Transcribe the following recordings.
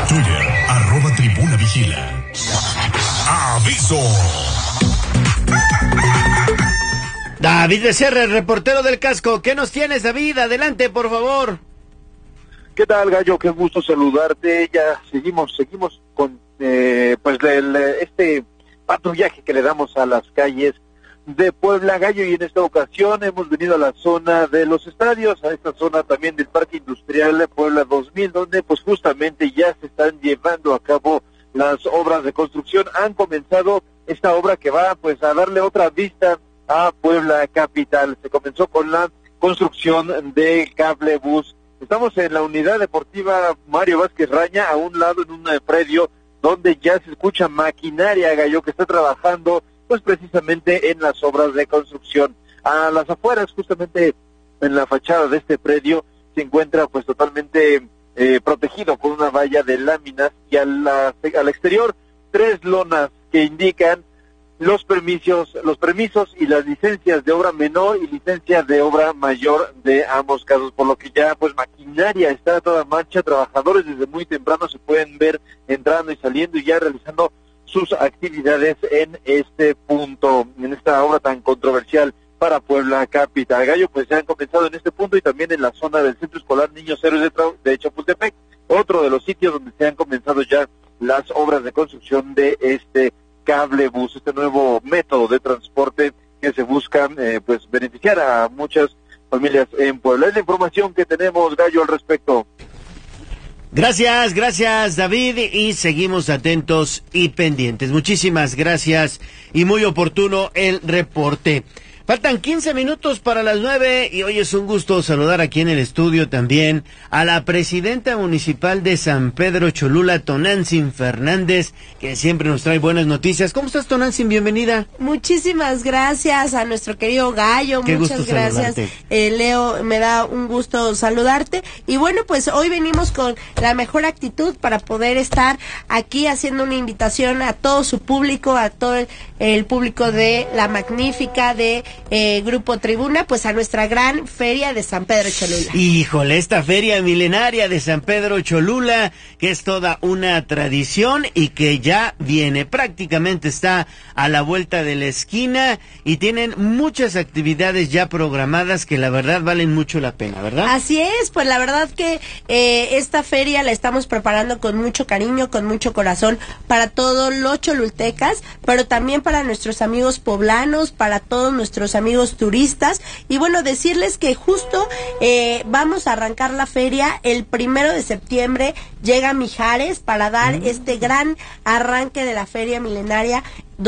Twitter, @tribunavigila. ¡Aviso! David Becerra, el reportero del casco. ¿Qué nos tienes, David? Adelante, por favor. ¿Qué tal, Gallo? Qué gusto saludarte. Ya seguimos con este patrullaje que le damos a las calles de Puebla, Gallo, y en esta ocasión hemos venido a la zona de los estadios, a esta zona también del Parque Industrial de Puebla 2000, donde pues justamente ya se están llevando a cabo las obras de construcción. Han comenzado esta obra que va pues a darle otra vista a Puebla capital. Se comenzó con la construcción de cablebús. Estamos en la unidad deportiva Mario Vázquez Raña, a un lado en un predio donde ya se escucha maquinaria, Gallo, que está trabajando pues precisamente en las obras de construcción. A las afueras, justamente en la fachada de este predio, se encuentra pues totalmente protegido con una valla de láminas, y al exterior 3 lonas que indican los permisos y las licencias de obra menor y licencia de obra mayor de ambos casos, por lo que ya pues maquinaria está a toda marcha. Trabajadores desde muy temprano se pueden ver entrando y saliendo y ya realizando sus actividades en este punto, en esta obra tan controversial para Puebla capital. Gallo, pues ya han comenzado en este punto y también en la zona del Centro Escolar Niños Héroes de Chapultepec, otro de los sitios donde se han comenzado ya las obras de construcción de este cablebús, este nuevo método de transporte que se busca pues beneficiar a muchas familias en Puebla. Es la información que tenemos, Gallo, al respecto. Gracias David, y seguimos atentos y pendientes. Muchísimas gracias y muy oportuno el reporte. Faltan 15 minutos para las 9 y hoy es un gusto saludar aquí en el estudio también a la presidenta municipal de San Pedro Cholula, Tonantzin Fernández, que siempre nos trae buenas noticias. ¿Cómo estás, Tonantzin? Bienvenida. Muchísimas gracias a nuestro querido Gallo. Qué muchas gusto gracias, Leo, me da un gusto saludarte. Y bueno, pues hoy venimos con la mejor actitud para poder estar aquí haciendo una invitación a todo su público, a todo el público de La Magnífica, de Grupo Tribuna, pues a nuestra gran feria de San Pedro Cholula. Híjole, esta feria milenaria de San Pedro Cholula, que es toda una tradición y que ya viene, prácticamente está a la vuelta de la esquina, y tienen muchas actividades ya programadas que la verdad valen mucho la pena, ¿verdad? Así es, pues la verdad que esta feria la estamos preparando con mucho cariño, con mucho corazón para todos los cholultecas, pero también para nuestros amigos poblanos, para todos nuestros amigos turistas. Y bueno, decirles que justo vamos a arrancar la feria el 1 de septiembre. Llega Mijares para dar este gran arranque de la feria milenaria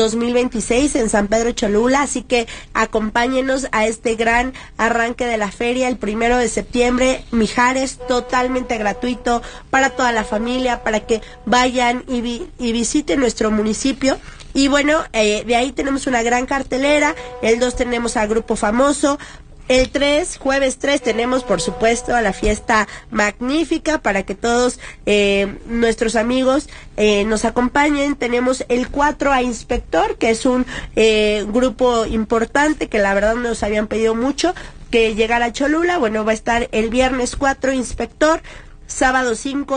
2026 en San Pedro Cholula, así que acompáñenos a este gran arranque de la feria el 1 de septiembre. Mijares totalmente gratuito para toda la familia, para que vayan y visiten nuestro municipio. Y bueno, de ahí tenemos una gran cartelera. El 2 tenemos al Grupo Famoso. El 3, jueves 3, tenemos por supuesto a la fiesta magnífica para que todos nuestros amigos nos acompañen. Tenemos el 4 a Inspector, que es un grupo importante que la verdad nos habían pedido mucho que llegara a Cholula. Bueno, va a estar el viernes 4 Inspector, sábado 5